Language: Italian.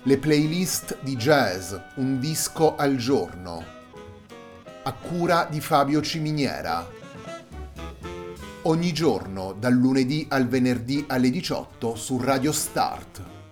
Le playlist di jazz, un disco al giorno, a cura di Fabio Ciminiera. Ogni giorno, dal lunedì al venerdì alle 18 su Radio Start.